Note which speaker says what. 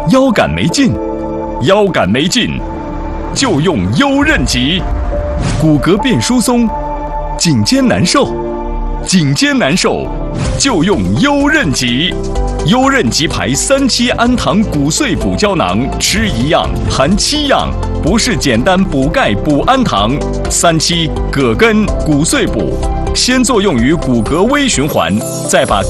Speaker 1: 腰杆没劲，腰杆没劲，就用优韧极。骨骼变疏松，颈肩难受，颈肩难受，就用优韧极。优韧极牌3期氨糖骨碎补胶囊，吃一样含7样，不是简单补钙补氨糖。3期葛根骨碎补，先作用于骨骼微循环，再把